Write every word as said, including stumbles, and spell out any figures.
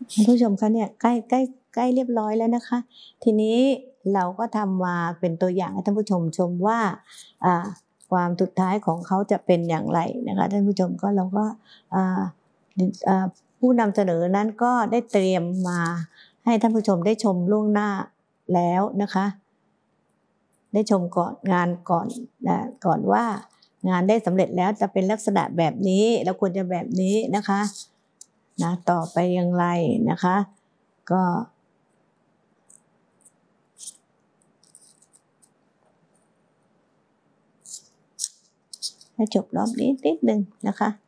ท่านผู้ชมคะเนี่ยใกล้ใกล้ใกล้เรียบร้อยแล้วนะคะทีนี้เราก็ทำมาเป็นตัวอย่างให้ท่านผู้ชมชมว่าอ่าความสุดท้ายของเขาจะเป็นอย่างไรนะคะท่านผู้ชมก็เราก็อ่าอ่าผู้นำเสนอนั้นก็ได้เตรียมมาให้ท่านผู้ชมได้ชมล่วงหน้าแล้วนะคะได้ชมก่อนงานก่อนนะก่อนว่างานได้สำเร็จแล้วจะเป็นลักษณะแบบนี้แล้วควรจะแบบนี้นะคะนะต่อไปอย่างไรนะคะก็ให้จบรอบนี้นิดนึงนะคะ